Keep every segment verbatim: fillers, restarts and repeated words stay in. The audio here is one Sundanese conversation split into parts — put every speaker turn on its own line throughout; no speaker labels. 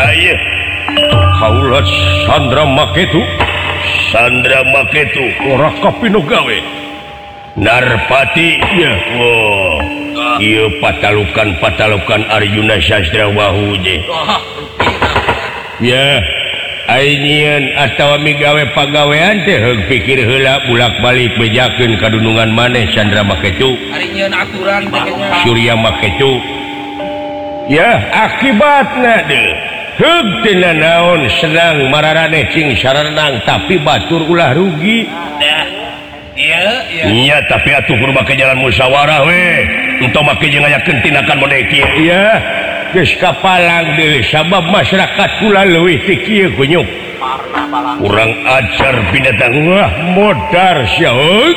iya kaulah Sandra Maketu Sandra Maketu ora kapino gawe Narpati ya wow iya patalukan patalukan Arjuna Sasrawahu je ya ainian atawa migawe pagawean teh heug pikir heula bulak-balik bejakeun kadunungan maneh Sandra Maketu
Arieun aturan teh
Surya Maketu ya akibatna deh heug tina naon senang mararaneh cing sarenang tapi batur ulah rugi
dah iya iya
nya tapi atuh kudu make jalan musyawarah we untuk make jeung ngayakeun tindakan model kieu ya geus kapalang deui sabab masyarakat kula leuwih ti kieu kunyuk urang ajar binatang wah modar sia heuh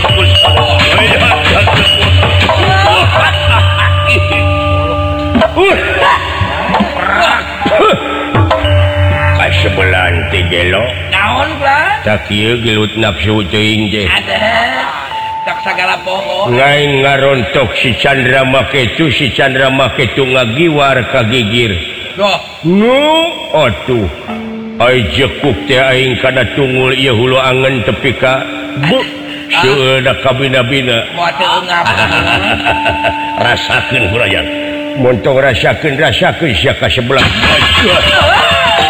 kasebelan ti gelo
naon Blan
tak kieu gelut nafsu teuing je
ada tak sagala poho
ngai ngarontok si Chandra Maketu si Chandra Maketu ngagiwar ka gigir
doh
nu atuh ai jekuk teh aing kana tungul ieu hulu angen tepi ka bu seueur da kabina-bina
moal teu eungap
rasakeun hurayang mun tong rasakeun rasakeun sia ka sebelah